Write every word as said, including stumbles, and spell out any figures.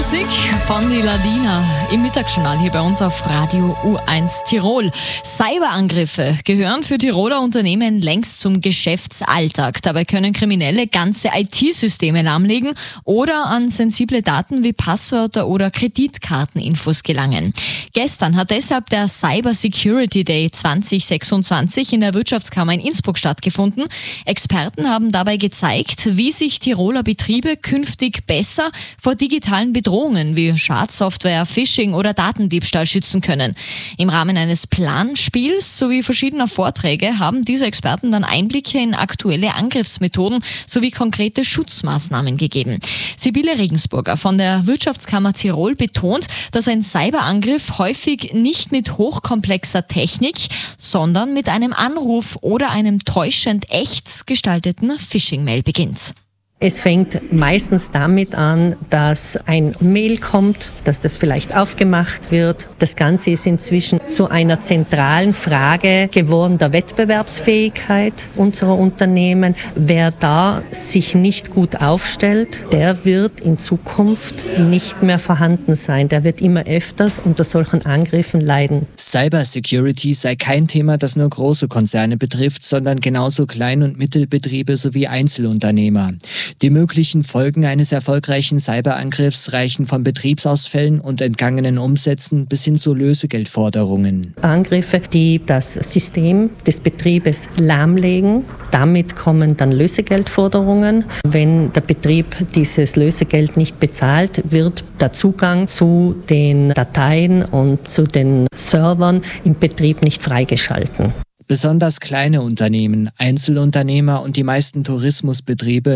Musik von die Ladina im Mittagsjournal hier bei uns auf Radio U eins Tirol. Cyberangriffe gehören für Tiroler Unternehmen längst zum Geschäftsalltag. Dabei können Kriminelle ganze I T-Systeme lahmlegen oder an sensible Daten wie Passwörter oder Kreditkarteninfos gelangen. Gestern hat deshalb der Cyber Security Day zwanzig sechsundzwanzig in der Wirtschaftskammer in Innsbruck stattgefunden. Experten haben dabei gezeigt, wie sich Tiroler Betriebe künftig besser vor digitalen Bedrohungen wie Schadsoftware, Phishing oder Datendiebstahl schützen können. Im Rahmen eines Planspiels sowie verschiedener Vorträge haben diese Experten dann Einblicke in aktuelle Angriffsmethoden sowie konkrete Schutzmaßnahmen gegeben. Sibylle Regensburger von der Wirtschaftskammer Tirol betont, dass ein Cyberangriff häufig nicht mit hochkomplexer Technik, sondern mit einem Anruf oder einem täuschend echt gestalteten Phishing-Mail beginnt. Es fängt meistens damit an, dass ein Mail kommt, dass das vielleicht aufgemacht wird. Das Ganze ist inzwischen zu einer zentralen Frage geworden der Wettbewerbsfähigkeit unserer Unternehmen. Wer da sich nicht gut aufstellt, der wird in Zukunft nicht mehr vorhanden sein. Der wird immer öfters unter solchen Angriffen leiden. Cybersecurity sei kein Thema, das nur große Konzerne betrifft, sondern genauso Klein- und Mittelbetriebe sowie Einzelunternehmer. Die möglichen Folgen eines erfolgreichen Cyberangriffs reichen von Betriebsausfällen und entgangenen Umsätzen bis hin zu Lösegeldforderungen. Angriffe, die das System des Betriebes lahmlegen. Damit kommen dann Lösegeldforderungen. Wenn der Betrieb dieses Lösegeld nicht bezahlt, wird der Zugang zu den Dateien und zu den Servern im Betrieb nicht freigeschalten. Besonders kleine Unternehmen, Einzelunternehmer und die meisten Tourismusbetriebe